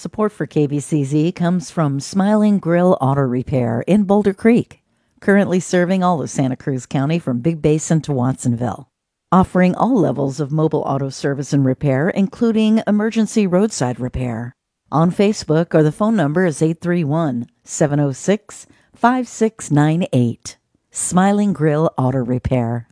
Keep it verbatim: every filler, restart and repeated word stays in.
Support for K B C Z comes from Smiling Grill Auto Repair in Boulder Creek, currently serving all of Santa Cruz County from Big Basin to Watsonville, offering all levels of mobile auto service and repair, including emergency roadside repair. On Facebook, or the phone number is eight three one, seven oh six, five six nine eight. Smiling Grill Auto Repair.